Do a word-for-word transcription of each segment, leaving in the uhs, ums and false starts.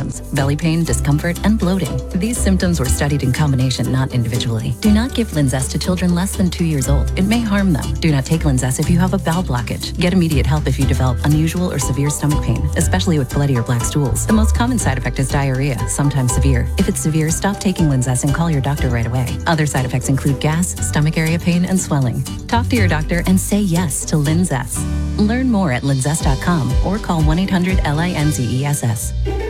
symptoms: belly pain, discomfort, and bloating. These symptoms were studied in combination, not individually. Do not give Linzess to children less than two years old. It may harm them. Do not take Linzess if you have a bowel blockage. Get immediate help if you develop unusual or severe stomach pain, especially with bloody or black stools. The most common side effect is diarrhea, sometimes severe. If it's severe, stop taking Linzess and call your doctor right away. Other side effects include gas, stomach area pain, and swelling. Talk to your doctor and say yes to Linzess. Learn more at linzess dot com or call one eight hundred L I N Z E S S.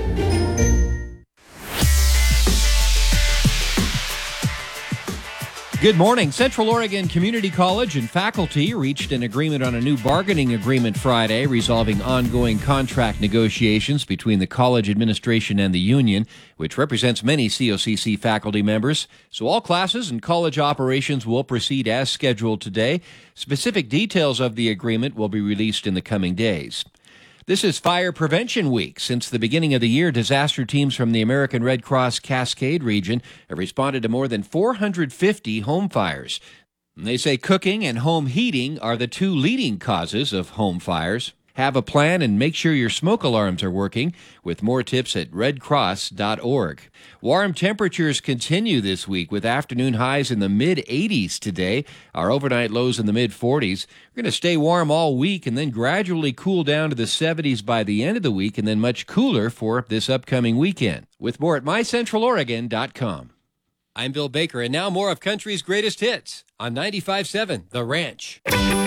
Good morning. Central Oregon Community College and faculty reached an agreement on a new bargaining agreement Friday, resolving ongoing contract negotiations between the college administration and the union, which represents many C O C C faculty members. So all classes and college operations will proceed as scheduled today. Specific details of the agreement will be released in the coming days. This is Fire Prevention Week. Since the beginning of the year, disaster teams from the American Red Cross Cascade region have responded to more than four hundred fifty home fires. They say cooking and home heating are the two leading causes of home fires. Have a plan and make sure your smoke alarms are working, with more tips at red cross dot org. Warm temperatures continue this week with afternoon highs in the mid eighties today. Our overnight lows in the mid forties. We're going to stay warm all week and then gradually cool down to the seventies by the end of the week, and then much cooler for this upcoming weekend. With more at my central oregon dot com. I'm Bill Baker, and now more of country's greatest hits on ninety-five point seven The Ranch.